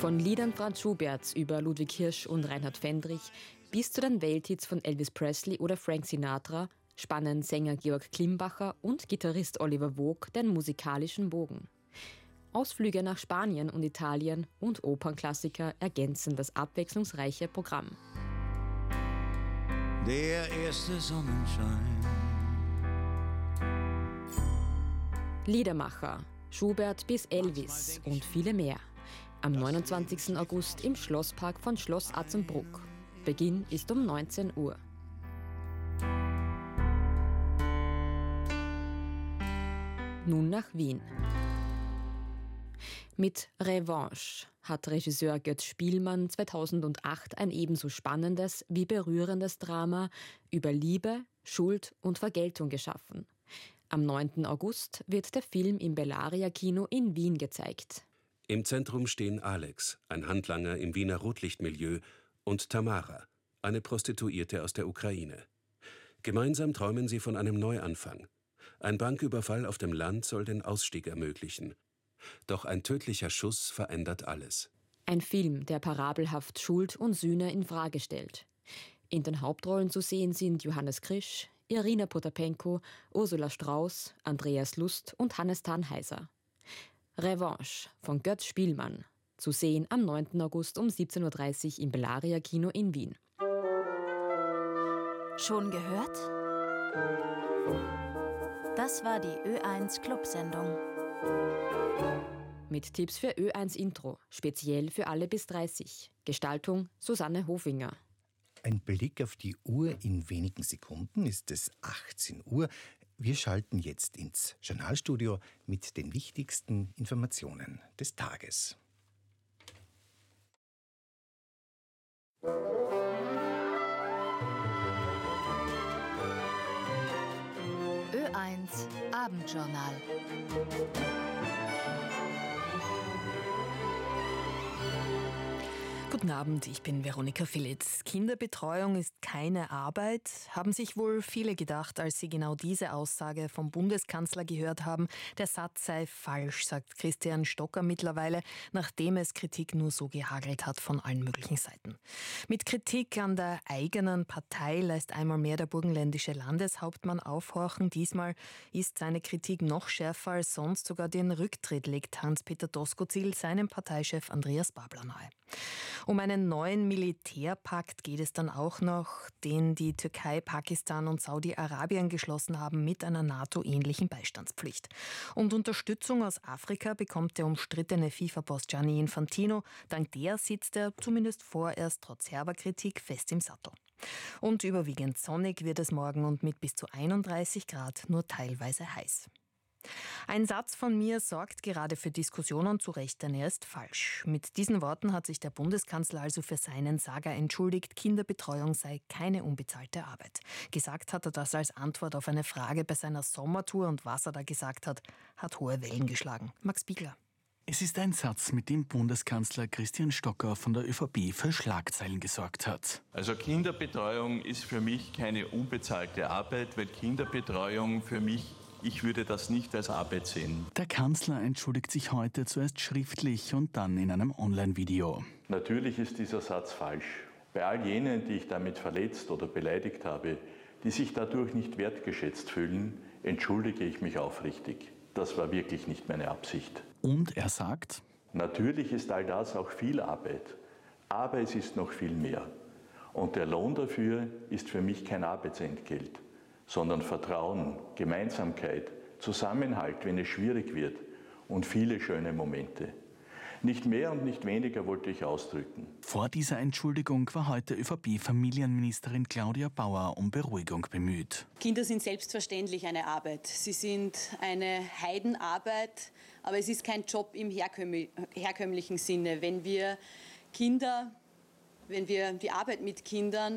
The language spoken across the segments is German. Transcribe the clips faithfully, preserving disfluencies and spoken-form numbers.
Von Liedern Franz Schuberts über Ludwig Hirsch und Reinhard Fendrich bis zu den Welthits von Elvis Presley oder Frank Sinatra spannen Sänger Georg Klimbacher und Gitarrist Oliver Vogt den musikalischen Bogen. Ausflüge nach Spanien und Italien und Opernklassiker ergänzen das abwechslungsreiche Programm. Der erste Sonnenschein. Liedermacher, Schubert bis Elvis und viele mehr. Am neunundzwanzigsten August im Schlosspark von Schloss Atzenbruck. Beginn ist um neunzehn Uhr. Nun nach Wien. Mit Revanche hat Regisseur Götz Spielmann zweitausendacht ein ebenso spannendes wie berührendes Drama über Liebe, Schuld und Vergeltung geschaffen. Am neunten August wird der Film im Bellaria Kino in Wien gezeigt. Im Zentrum stehen Alex, ein Handlanger im Wiener Rotlichtmilieu, und Tamara, eine Prostituierte aus der Ukraine. Gemeinsam träumen sie von einem Neuanfang. Ein Banküberfall auf dem Land soll den Ausstieg ermöglichen. Doch ein tödlicher Schuss verändert alles. Ein Film, der parabelhaft Schuld und Sühne in Frage stellt. In den Hauptrollen zu sehen sind Johannes Krisch, Irina Potapenko, Ursula Strauß, Andreas Lust und Hannes Thanheiser. Revanche von Götz Spielmann. Zu sehen am neunten August um siebzehn Uhr dreißig im Bellaria Kino in Wien. Schon gehört? Das war die Ö eins Clubsendung. Mit Tipps für Ö eins Intro, speziell für alle bis dreißig. Gestaltung Susanne Hofinger. Ein Blick auf die Uhr, in wenigen Sekunden ist es achtzehn Uhr. Wir schalten jetzt ins Journalstudio mit den wichtigsten Informationen des Tages. Ö eins Abendjournal. Guten Abend, ich bin Veronika Philitz. Kinderbetreuung ist keine Arbeit, haben sich wohl viele gedacht, als sie genau diese Aussage vom Bundeskanzler gehört haben. Der Satz sei falsch, sagt Christian Stocker mittlerweile, nachdem es Kritik nur so gehagelt hat von allen möglichen Seiten. Mit Kritik an der eigenen Partei lässt einmal mehr der burgenländische Landeshauptmann aufhorchen. Diesmal ist seine Kritik noch schärfer als sonst. Sogar den Rücktritt legt Hans-Peter Doskozil seinem Parteichef Andreas Babler nahe. Um einen neuen Militärpakt geht es dann auch noch, den die Türkei, Pakistan und Saudi-Arabien geschlossen haben mit einer NATO-ähnlichen Beistandspflicht. Und Unterstützung aus Afrika bekommt der umstrittene FIFA-Boss Gianni Infantino. Dank der sitzt er zumindest vorerst trotz herber Kritik fest im Sattel. Und überwiegend sonnig wird es morgen und mit bis zu einunddreißig Grad nur teilweise heiß. Ein Satz von mir sorgt gerade für Diskussionen, zu Recht, denn er ist falsch. Mit diesen Worten hat sich der Bundeskanzler also für seinen Saga entschuldigt, Kinderbetreuung sei keine unbezahlte Arbeit. Gesagt hat er das als Antwort auf eine Frage bei seiner Sommertour, und was er da gesagt hat, hat hohe Wellen geschlagen. Max Biegler. Es ist ein Satz, mit dem Bundeskanzler Christian Stocker von der ÖVP für Schlagzeilen gesorgt hat. Also Kinderbetreuung ist für mich keine unbezahlte Arbeit, weil Kinderbetreuung für mich, ich würde das nicht als Arbeit sehen. Der Kanzler entschuldigt sich heute zuerst schriftlich und dann in einem Online-Video. Natürlich ist dieser Satz falsch. Bei all jenen, die ich damit verletzt oder beleidigt habe, die sich dadurch nicht wertgeschätzt fühlen, entschuldige ich mich aufrichtig. Das war wirklich nicht meine Absicht. Und er sagt: Natürlich ist all das auch viel Arbeit, aber es ist noch viel mehr. Und der Lohn dafür ist für mich kein Arbeitsentgelt, sondern Vertrauen, Gemeinsamkeit, Zusammenhalt, wenn es schwierig wird, und viele schöne Momente. Nicht mehr und nicht weniger wollte ich ausdrücken. Vor dieser Entschuldigung war heute ÖVP-Familienministerin Claudia Bauer um Beruhigung bemüht. Kinder sind selbstverständlich eine Arbeit. Sie sind eine Heidenarbeit, aber es ist kein Job im herkömmlichen Sinne. Wenn wir Kinder, wenn wir die Arbeit mit Kindern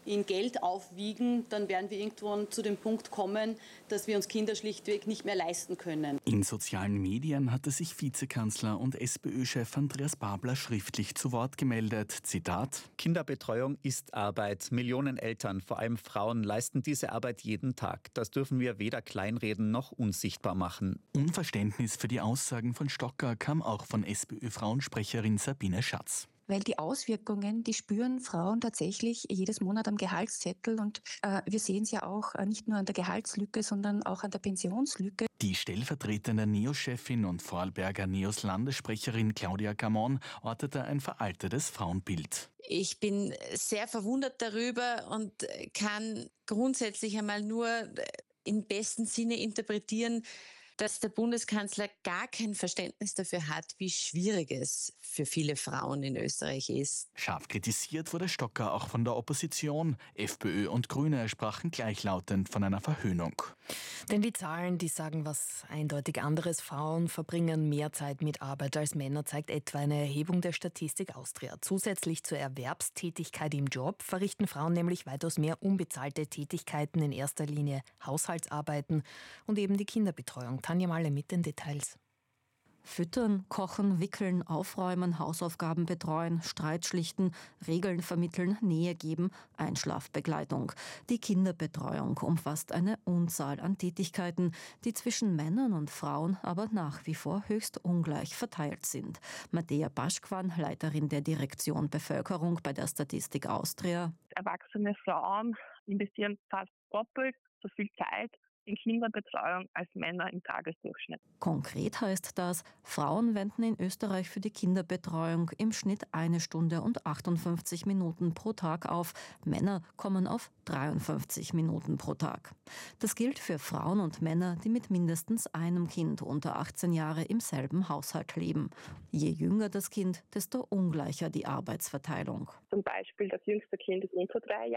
in Geld aufwiegen, dann werden wir irgendwann zu dem Punkt kommen, dass wir uns Kinder schlichtweg nicht mehr leisten können. In sozialen Medien hatte sich Vizekanzler und SPÖ-Chef Andreas Babler schriftlich zu Wort gemeldet. Zitat: Kinderbetreuung ist Arbeit. Millionen Eltern, vor allem Frauen, leisten diese Arbeit jeden Tag. Das dürfen wir weder kleinreden noch unsichtbar machen. Unverständnis für die Aussagen von Stocker kam auch von SPÖ-Frauensprecherin Sabine Schatz. Weil die Auswirkungen, die spüren Frauen tatsächlich jedes Monat am Gehaltszettel. Und äh, wir sehen es ja auch äh, nicht nur an der Gehaltslücke, sondern auch an der Pensionslücke. Die stellvertretende NEOS-Chefin und Vorarlberger NEOS-Landessprecherin Claudia Gamon ortete ein veraltetes Frauenbild. Ich bin sehr verwundert darüber und kann grundsätzlich einmal nur im besten Sinne interpretieren, dass der Bundeskanzler gar kein Verständnis dafür hat, wie schwierig es für viele Frauen in Österreich ist. Scharf kritisiert wurde Stocker auch von der Opposition. FPÖ und Grüne sprachen gleichlautend von einer Verhöhnung. Denn die Zahlen, die sagen was eindeutig anderes. Frauen verbringen mehr Zeit mit Arbeit als Männer, zeigt etwa eine Erhebung der Statistik Austria. Zusätzlich zur Erwerbstätigkeit im Job verrichten Frauen nämlich weitaus mehr unbezahlte Tätigkeiten, in erster Linie Haushaltsarbeiten und eben die Kinderbetreuung. Tanja Malle mit den Details. Füttern, kochen, wickeln, aufräumen, Hausaufgaben betreuen, Streit schlichten, Regeln vermitteln, Nähe geben, Einschlafbegleitung. Die Kinderbetreuung umfasst eine Unzahl an Tätigkeiten, die zwischen Männern und Frauen aber nach wie vor höchst ungleich verteilt sind. Mattea Baschkwan, Leiterin der Direktion Bevölkerung bei der Statistik Austria. Erwachsene Frauen investieren fast doppelt so viel Zeit in Kinderbetreuung als Männer im Tagesdurchschnitt. Konkret heißt das, Frauen wenden in Österreich für die Kinderbetreuung im Schnitt eine Stunde und achtundfünfzig Minuten pro Tag auf. Männer kommen auf dreiundfünfzig Minuten pro Tag. Das gilt für Frauen und Männer, die mit mindestens einem Kind unter achtzehn Jahre im selben Haushalt leben. Je jünger das Kind, desto ungleicher die Arbeitsverteilung. Zum Beispiel das jüngste Kind ist unter drei